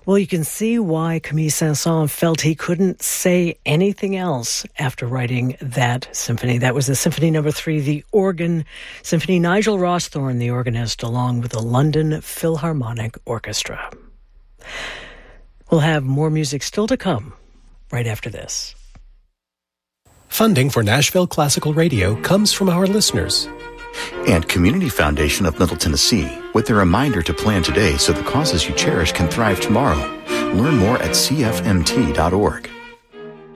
Well, you can see why Camille Saint-Saëns felt he couldn't say anything else after writing that symphony. That was the Symphony No. 3, the organ symphony. Nigel Rawsthorne, the organist, along with the London Philharmonic Orchestra. We'll have more music still to come right after this. Funding for Nashville Classical Radio comes from our listeners. And Community Foundation of Middle Tennessee, with a reminder to plan today so the causes you cherish can thrive tomorrow. Learn more at cfmt.org.